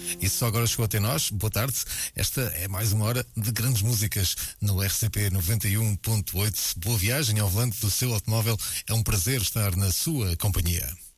E só agora chegou até nós, boa tarde. Esta é mais uma hora de grandes músicas no RCP 91.8. Boa viagem ao volante do seu automóvel. É um prazer estar na sua companhia.